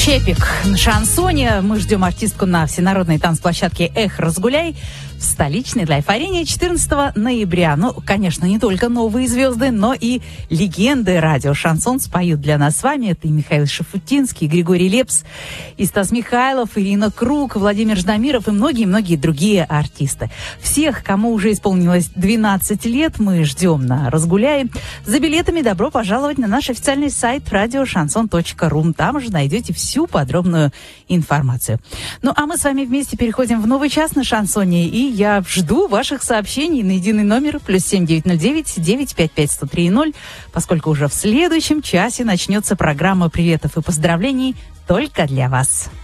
Чепик на шансоне. Мы ждем артистку на всенародной танцплощадке «Эх, разгуляй» в столичной лайф-арене 14 ноября. Ну, конечно, не только новые звезды, но и легенды радио «Шансон» споют для нас с вами. Это и Михаил Шафутинский, и Григорий Лепс, и Стас Михайлов, Ирина Круг, Владимир Ждамиров и многие-многие другие артисты. Всех, кому уже исполнилось 12 лет, мы ждем на «Разгуляй». За билетами добро пожаловать на наш официальный сайт radioshanson.ru. Там же найдете всю подробную информацию. Ну, а мы с вами вместе переходим в новый час на «Шансоне», и я жду ваших сообщений на единый номер +7 909 955 103 поскольку уже в следующем часе начнется программа приветов и поздравлений только для вас.